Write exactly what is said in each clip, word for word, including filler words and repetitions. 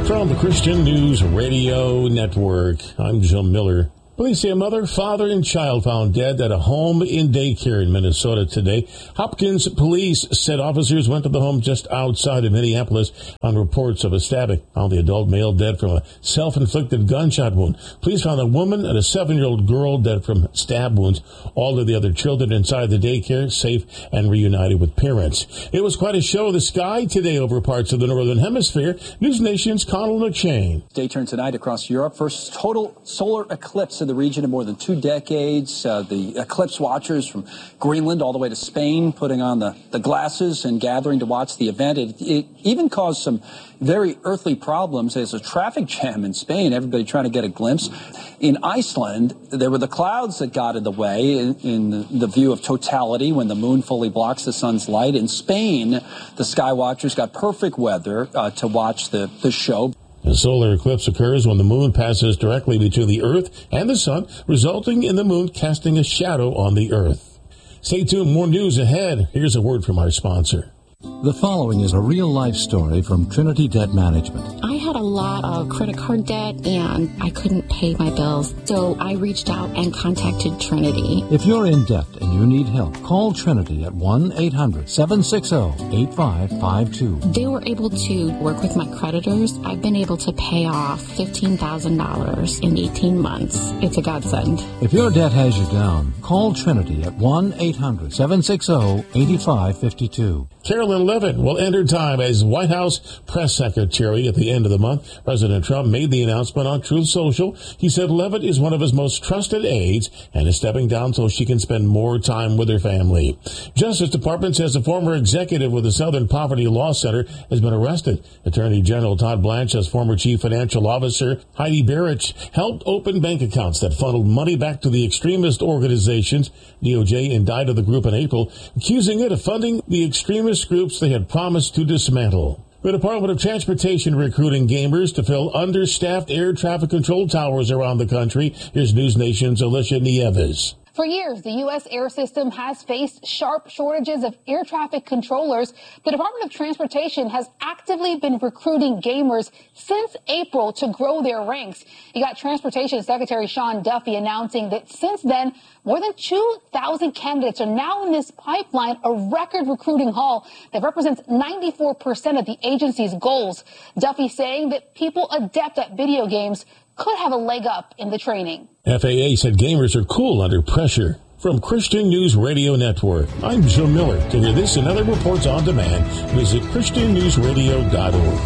From the Christian News Radio Network, I'm Jim Miller. Police say a mother, father, and child found dead at a home in daycare in Minnesota today. Hopkins police said officers went to the home just outside of Minneapolis on reports of a stabbing. Found the adult male dead from a self-inflicted gunshot wound. Police found a woman and a seven-year-old girl dead from stab wounds. All of the other children inside the daycare safe and reunited with parents. It was quite a show in the sky today over parts of the Northern Hemisphere. News Nation's Connell McShane. Day turned tonight across Europe. First total solar eclipse in the region in more than two decades. Uh, the eclipse watchers from Greenland all the way to Spain putting on the, the glasses and gathering to watch the event. It, it even caused some very earthly problems. There's a traffic jam in Spain, everybody trying to get a glimpse. In Iceland, there were the clouds that got in the way in, in the view of totality when the moon fully blocks the sun's light. In Spain, the sky watchers got perfect weather uh, to watch the, the show. A solar eclipse occurs when the moon passes directly between the Earth and the sun, resulting in the moon casting a shadow on the Earth. Stay tuned, more news ahead. Here's a word from our sponsor. The following is a real-life story from Trinity Debt Management. I had a lot of credit card debt, and I couldn't pay my bills, so I reached out and contacted Trinity. If you're in debt and you need help, call Trinity at one eight hundred seven six zero eight five five two. They were able to work with my creditors. I've been able to pay off fifteen thousand dollars in eighteen months. It's a godsend. If your debt has you down, call Trinity at one eight hundred seven six zero eight five five two. Carolyn Levitt will enter time as White House press secretary at the end of the month. President Trump made the announcement on Truth Social. He said Levitt is one of his most trusted aides and is stepping down so she can spend more time with her family. Justice Department says a former executive with the Southern Poverty Law Center has been arrested. Attorney General Todd Blanche says former Chief Financial Officer Heidi Barrich helped open bank accounts that funneled money back to the extremist organizations. D O J indicted the group in April, accusing it of funding the extremist groups they had promised to dismantle. The Department of Transportation recruiting gamers to fill understaffed air traffic control towers around the country. Here's News Nation's Alicia Nieves. For years, the U S air system has faced sharp shortages of air traffic controllers. The Department of Transportation has actively been recruiting gamers since April to grow their ranks. You got Transportation Secretary Sean Duffy announcing that since then, more than two thousand candidates are now in this pipeline, a record recruiting haul that represents ninety-four percent of the agency's goals. Duffy saying that people adept at video games could have a leg up in the training. F A A said gamers are cool under pressure. From Christian News Radio Network, I'm Jim Miller. To hear this and other reports on demand, visit christian news radio dot org.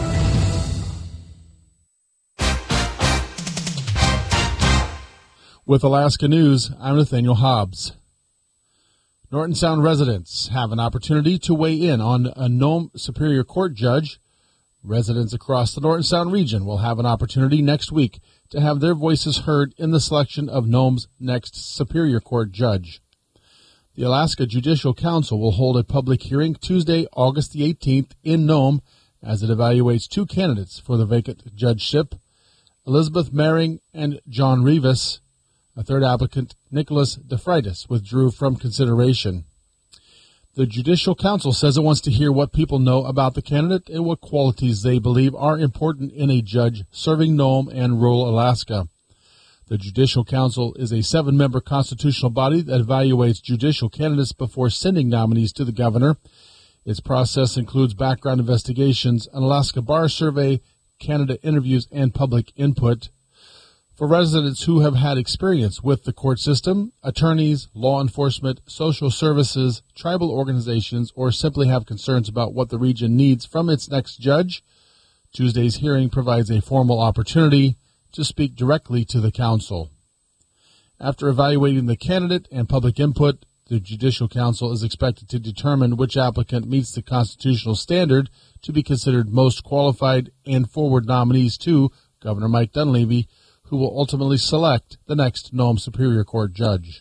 With Alaska News, I'm Nathaniel Hobbs. Norton Sound residents have an opportunity to weigh in on a Nome Superior Court judge. Residents across the Norton Sound region will have an opportunity next week to have their voices heard in the selection of Nome's next Superior Court judge. The Alaska Judicial Council will hold a public hearing Tuesday, August the eighteenth in Nome as it evaluates two candidates for the vacant judgeship, Elizabeth Mering and John Rivas. A third applicant, Nicholas DeFreitas, withdrew from consideration. The Judicial Council says it wants to hear what people know about the candidate and what qualities they believe are important in a judge serving Nome and rural Alaska. The Judicial Council is a seven-member constitutional body that evaluates judicial candidates before sending nominees to the governor. Its process includes background investigations, an Alaska bar survey, candidate interviews, and public input. For residents who have had experience with the court system, attorneys, law enforcement, social services, tribal organizations, or simply have concerns about what the region needs from its next judge, Tuesday's hearing provides a formal opportunity to speak directly to the council. After evaluating the candidate and public input, the Judicial Council is expected to determine which applicant meets the constitutional standard to be considered most qualified and forward nominees to Governor Mike Dunleavy, who will ultimately select the next Nome Superior Court judge.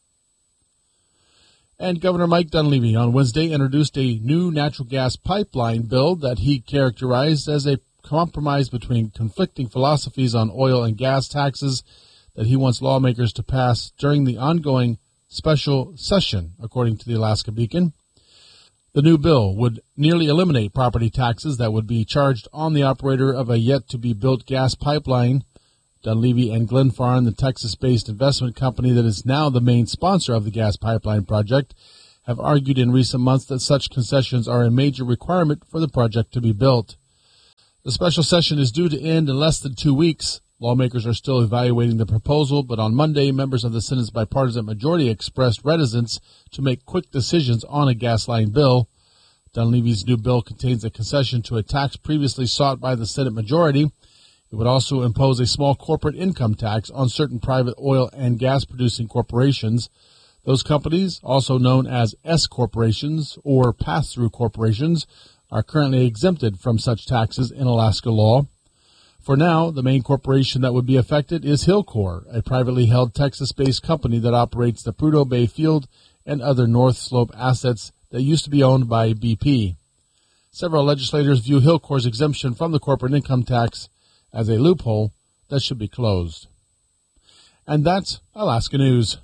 And Governor Mike Dunleavy on Wednesday introduced a new natural gas pipeline bill that he characterized as a compromise between conflicting philosophies on oil and gas taxes that he wants lawmakers to pass during the ongoing special session, according to the Alaska Beacon. The new bill would nearly eliminate property taxes that would be charged on the operator of a yet-to-be-built gas pipeline. Dunleavy and Glenfarne, the Texas-based investment company that is now the main sponsor of the gas pipeline project, have argued in recent months that such concessions are a major requirement for the project to be built. The special session is due to end in less than two weeks. Lawmakers are still evaluating the proposal, but on Monday, members of the Senate's bipartisan majority expressed reticence to make quick decisions on a gas line bill. Dunleavy's new bill contains a concession to a tax previously sought by the Senate majority. It would also impose a small corporate income tax on certain private oil and gas-producing corporations. Those companies, also known as S corporations or pass-through corporations, are currently exempted from such taxes in Alaska law. For now, the main corporation that would be affected is Hillcor, a privately held Texas-based company that operates the Prudhoe Bay Field and other North Slope assets that used to be owned by B P. Several legislators view Hillcor's exemption from the corporate income tax as a loophole that should be closed. And that's Alaska News.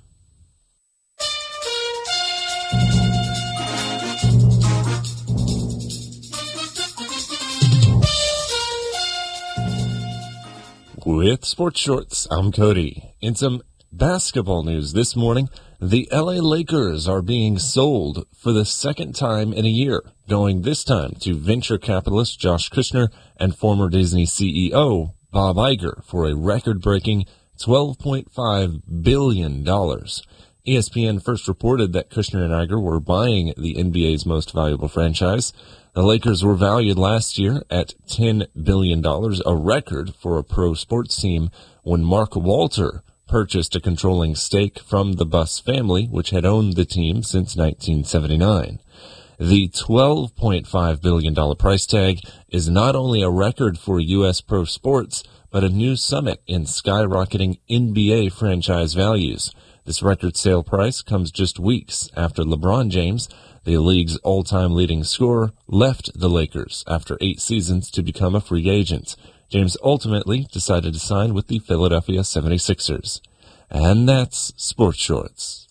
With Sports Shorts, I'm Cody. In some basketball news this morning, the L A Lakers are being sold for the second time in a year, going this time to venture capitalist Josh Kushner and former Disney C E O Bob Iger for a record-breaking twelve point five billion dollars. E S P N first reported that Kushner and Iger were buying the N B A's most valuable franchise. The Lakers were valued last year at ten billion dollars, a record for a pro sports team, when Mark Walter purchased a controlling stake from the Buss family, which had owned the team since nineteen seventy-nine. The twelve point five billion dollars price tag is not only a record for U S pro sports, but a new summit in skyrocketing N B A franchise values. This record sale price comes just weeks after LeBron James, the league's all-time leading scorer, left the Lakers after eight seasons to become a free agent. James ultimately decided to sign with the Philadelphia seventy-sixers. And that's Sports Shorts.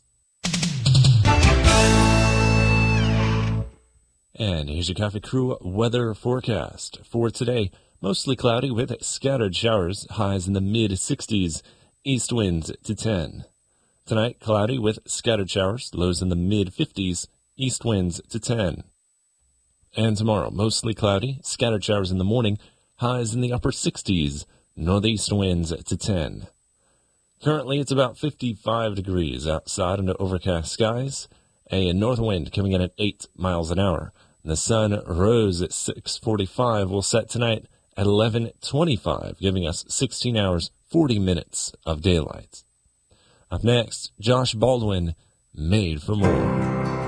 And here's your Coffee Crew weather forecast. For today, mostly cloudy with scattered showers, highs in the mid-sixties, east winds to ten. Tonight, cloudy with scattered showers, lows in the mid-fifties, east winds to ten. And tomorrow, mostly cloudy, scattered showers in the morning, highs in the upper sixties, northeast winds to ten. Currently, it's about fifty-five degrees outside under overcast skies, a north wind coming in at eight miles an hour. The sun rose at six forty-five, will set tonight at eleven twenty-five, giving us sixteen hours, forty minutes of daylight. Up next, Josh Baldwin, Made for More.